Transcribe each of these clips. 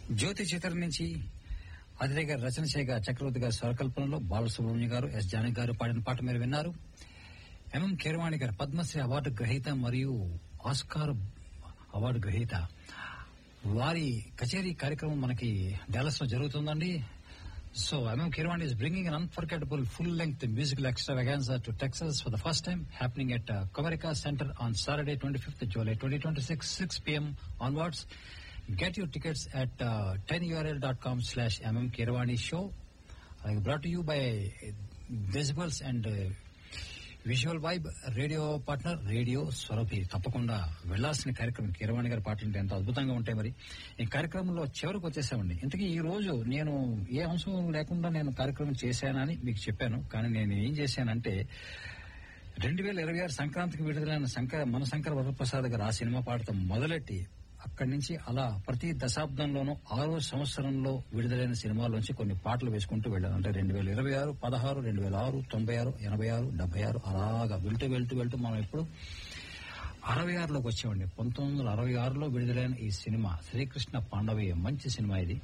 జ్యోతి చిత్రం నుంచి అదిరే గారు రచన చేయగా చక్రవర్తి గారి స్వరకల్పనలో బాలసుబ్రహ్మణ్యం గారు, ఎస్ జానకి గారు పాడిన పాట మీరు విన్నారు. ఎంఎం కీరవాణి గారు పద్మశ్రీ అవార్డు గ్రహీత మరియు ఆస్కార్ అవార్డు గ్రహీత. వారి కచేరీ కార్యక్రమం మనకి డాలస్ లో జరుగుతుందండి. So, M.M. Keeravani is bringing an unforgettable full-length musical extravaganza to Texas for the first time, happening at Comerica Center on Saturday, 25th July 2026, 6 p.m. onwards. Get your tickets at tinyurl.com/MM Keeravani show. Brought to you by Decibels and visual vibe radio partner radio స్వరూపి. తప్పకుండా వెళ్లాల్సిన కార్యక్రమం. కీరవాణి గారి పాటలు అంటే ఎంత అద్భుతంగా ఉంటాయి. మరి ఈ కార్యక్రమంలో చివరికి వచ్చేసామండి. ఇంతకీ ఈ రోజు నేను ఏ అంశం లేకుండా నేను కార్యక్రమం చేశానని మీకు చెప్పాను. కానీ నేను ఏం చేశానంటే 2026 సంక్రాంతికి విడుదలైన మన శంకర వరప్రసాద్ గారు ఆ సినిమా పాటతో మొదలెట్టి అక్కడి నుంచి అలా ప్రతి దశాబ్దంలోనూ 6వ సంవత్సరంలో విడుదలైన సినిమాల్లోంచి కొన్ని పాటలు వేసుకుంటూ వెళ్ళాను. అంటే 2026, 16, 2006, 96, 86, 76 అలాగా వెళ్తూ మనం ఇప్పుడు 66లోకి వచ్చామండి. 1966లో విడుదలైన ఈ సినిమా శ్రీకృష్ణ పాండవయ్య. మంచి సినిమా ఇది.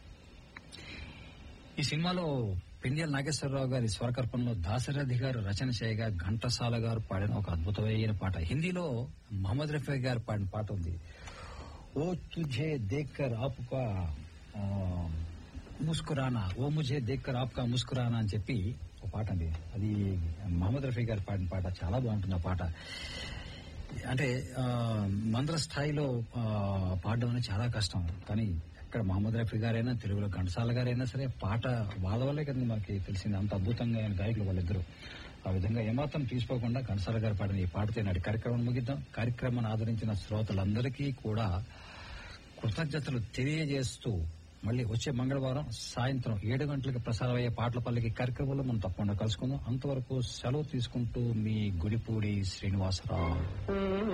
ఈ సినిమాలో పెండియాల నాగేశ్వరరావు గారి స్వరకల్పనలో దాశరథి గారు రచన చేయగా ఘంటసాల గారు పాడిన ఒక అద్భుతమైన పాట. హిందీలో మహమ్మద్ రఫీ గారు పాడిన పాట ఉంది. ఓ తుఝే దేక్కర్ ఆప్కా ముస్కురానా, ఓ ముఝే దేక్కర్ ఆప్కా ముస్కురానా అని చెప్పి ఒక పాట అండి. అది మహమ్మద్ రఫీ గారు పాడిన పాట. చాలా బాగుంటుంది ఆ పాట. అంటే మంద్ర స్థాయిలో పాడడం అనేది చాలా కష్టం. కానీ ఎక్కడ మహమ్మద్ రఫీ గారైనా, తెలుగులో ఘంటసాల గారైనా సరే పాట వాళ్ళ వల్లే కదా మనకి తెలిసింది. అంత అద్భుతంగా ఆయన గాయకులు వాళ్ళిద్దరు. ఆ విధంగా ఏమాత్రం తీసుకోకుండా ఘంటసాల గారు పాడిన ఈ పాటతో నాటి కార్యక్రమం ముగిద్దాం. కార్యక్రమాన్ని ఆదరించిన శ్రోతలందరికీ కూడా కృతజ్ఞతలు తెలియజేస్తూ మళ్ళీ వచ్చే మంగళవారం సాయంత్రం 7 గంటలకు ప్రసారమయ్యే పాటల పల్లకి కార్యక్రమంలో మనం తప్పకుండా కలుసుకుందాం. అంతవరకు సెలవు తీసుకుంటూ మీ గుడిపూడి శ్రీనివాసరావు.